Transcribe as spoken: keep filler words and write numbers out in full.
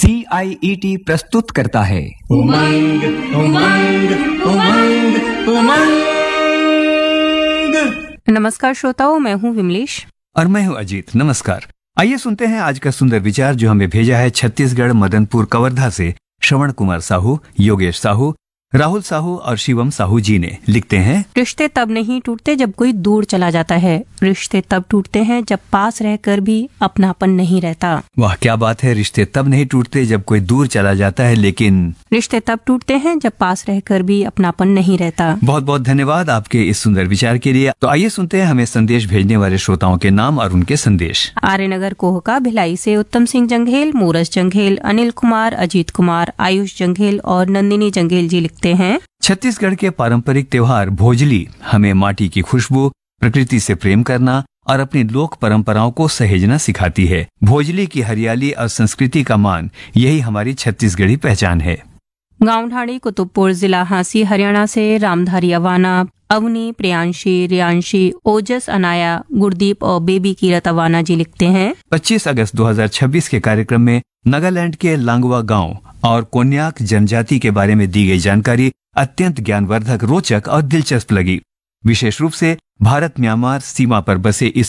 सी आई E T प्रस्तुत करता है उमंग उमंग उमंग उमंग। नमस्कार श्रोताओं, मैं हूँ विमलेश और मैं हूँ अजीत। नमस्कार। आइए सुनते हैं आज का सुंदर विचार जो हमें भेजा है छत्तीसगढ़ मदनपुर कवर्धा से श्रवण कुमार साहू, योगेश साहू, राहुल साहू और शिवम साहू जी ने। लिखते हैं, रिश्ते तब नहीं टूटते जब कोई दूर चला जाता है, रिश्ते तब टूटते हैं जब पास रहकर भी अपनापन नहीं रहता। वाह क्या बात है। रिश्ते तब नहीं टूटते जब कोई दूर चला जाता है, लेकिन रिश्ते तब टूटते हैं जब पास रहकर भी अपनापन नहीं रहता। बहुत बहुत धन्यवाद आपके इस सुंदर विचार के लिए। तो आइए सुनते हैं हमें संदेश भेजने वाले श्रोताओं के नाम और उनके संदेश। आर्यनगर कोहका भिलाई से उत्तम सिंह जंघेल, मूरज जंघेल, अनिल कुमार, अजीत कुमार, आयुष जंघेल और नंदिनी जंघेल जी लिखते हैं, छत्तीसगढ़ के पारंपरिक त्योहार भोजली हमें माटी की खुशबू, प्रकृति से प्रेम करना और अपनी लोक परंपराओं को सहेजना सिखाती है। भोजली की हरियाली और संस्कृति का मान, यही हमारी छत्तीसगढ़ी पहचान है। गांव ढाणी कुतुबपुर जिला हांसी हरियाणा से रामधारी अवाना, अवनी, प्रियांशी, रियांशी, ओजस, अनाया, गुरदीप और बेबी कीरत अवाना जी लिखते हैं, पच्चीस अगस्त दो हज़ार छब्बीस के कार्यक्रम में नागालैंड के लांगवा गांव और कोन्याक जनजाति के बारे में दी गई जानकारी अत्यंत ज्ञानवर्धक, रोचक और दिलचस्प लगी। विशेष रूप से भारत म्यांमार सीमा पर बसे इस